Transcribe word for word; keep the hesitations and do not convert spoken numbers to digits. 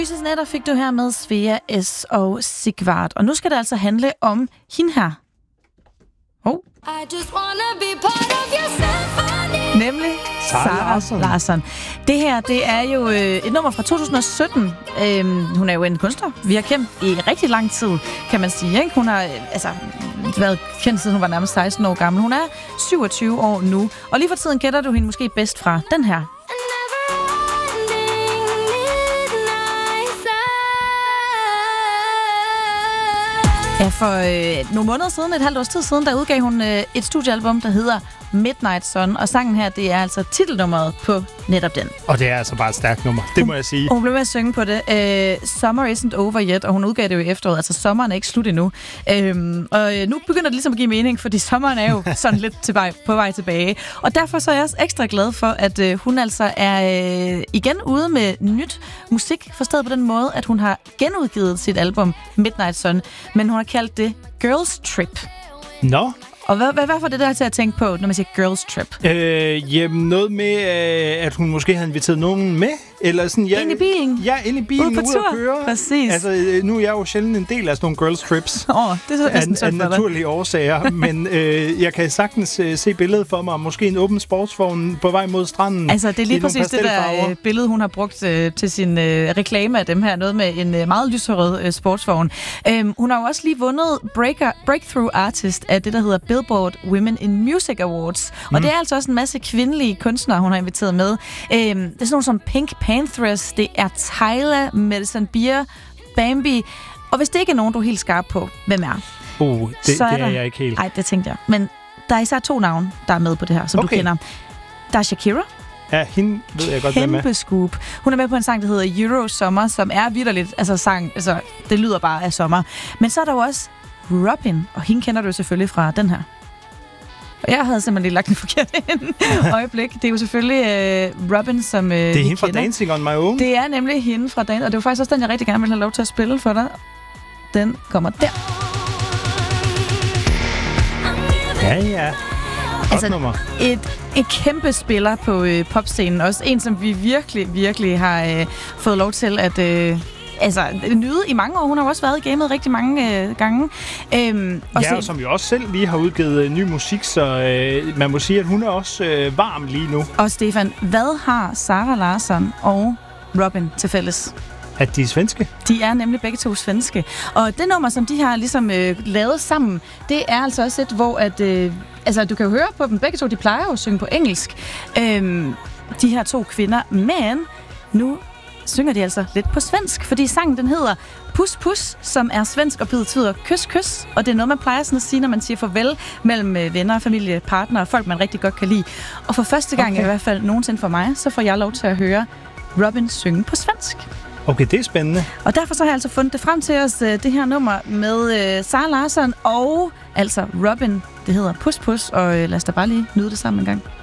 Lyses netter fik du her med Svea S. og Sigvard. Og nu skal det altså handle om hende her. Oh. Nemlig Sara Larsson. Larsson. Det her, det er jo øh, et nummer fra to tusind og sytten. Øhm, hun er jo en kunstner, vi har kendt i rigtig lang tid, kan man sige. Ikke? Hun har øh, altså, været kendt, siden hun var nærmest seksten år gammel. Hun er syvogtyve år nu. Og lige for tiden kender du hende måske bedst fra den her. Ja, for øh, nogle måneder siden, et halvt års tid siden, der udgav hun øh, et studiealbum, der hedder Midnight Sun. Og sangen her, det er altså titelnummeret på netop den. Og det er altså bare et stærkt nummer, det må jeg sige. Hun blev med at synge på det. Øh, Summer Isn't Over Yet, og hun udgav det jo i efteråret. Altså, sommeren er ikke slut endnu. Øh, og nu begynder det ligesom at give mening, fordi sommeren er jo sådan lidt til vej, på vej tilbage. Og derfor så er jeg også ekstra glad for, at øh, hun altså er øh, igen ude med nyt musik, forstået på den måde, at hun har genudgivet sit album Midnight Sun, men hun har kaldt det Girls Trip. Nå. No. Og hvad, hvad, hvad får det der til at tænke på, når man siger girls trip? Øh, jamen, noget med, øh, at hun måske havde inviteret nogen med? Eller sådan, ja, ind i bilen? Ja, ind i bilen, ude ude at køre. Præcis. Altså, nu er jeg jo sjældent en del af sådan nogle girls trips. Åh, oh, det er så næsten sådan af naturlige årsager. Men øh, jeg kan sagtens øh, se billedet for mig. Måske en åben sportsvogn på vej mod stranden. Altså, det er lige præcis det der øh, billede, hun har brugt øh, til sin øh, reklame af dem her. Noget med en øh, meget lyserød øh, sportsvogn. Øhm, hun har jo også lige vundet Breaker, Breakthrough Artist af det, der hedder Billboard Women in Music Awards. Mm. Og det er altså også en masse kvindelige kunstnere, hun har inviteret med. Øhm, det er sådan nogle som Pink Panthers, det er Tyla, Madison Beer, Bambi. Og hvis det ikke er nogen, du er helt skarp på, hvem er? Uh, det, så er det er der, jeg ikke helt. Nej, det tænkte jeg. Men der er især to navne, der er med på det her, som okay. du kender. Der er Shakira. Ja, hende ved jeg godt, hvem er. Kæmpe scoop. Hun er med på en sang, der hedder Euro Summer, som er vitterligt, altså sang, altså det lyder bare af sommer. Men så er der jo også Robyn, og hende kender du selvfølgelig fra den her. Og jeg havde simpelthen lige lagt den forkerte øjeblik. Det er jo selvfølgelig uh, Robyn, som uh, det er hende fra kender. Dancing on My Own. Det er nemlig hende fra Dancing, og det var faktisk også den, jeg rigtig gerne ville have lov til at spille for dig. Den kommer der. Ja, ja. Altså, et, et kæmpe spiller på øh, popscenen. Også en, som vi virkelig, virkelig har øh, fået lov til at øh, altså, nyde i mange år. Hun har også været i gamet rigtig mange øh, gange. Øhm, og ja, se, og som jo også selv lige har udgivet øh, ny musik, så øh, man må sige, at hun er også øh, varm lige nu. Og Stefan, hvad har Sara Larsson og Robyn til fælles? At de er svenske? De er nemlig begge to svenske. Og det nummer, som de har ligesom øh, lavet sammen, det er altså også et, hvor at, øh, altså, du kan jo høre på dem begge to, de plejer jo at synge på engelsk. Øhm, de her to kvinder, men nu synger de altså lidt på svensk, fordi sangen den hedder Puss Puss, som er svensk og betyder kys kys, og det er noget, man plejer sådan at sige, når man siger farvel mellem venner, familie, partnere og folk, man rigtig godt kan lide. Og for første gang okay. i hvert fald nogensinde for mig, så får jeg lov til at høre Robyn synge på svensk. Okay, det er spændende. Og derfor så har jeg altså fundet det frem til os, det her nummer med uh, Sara Larsson og altså Robyn. Det hedder Puss Puss, og uh, lad os da bare lige nyde det sammen en gang.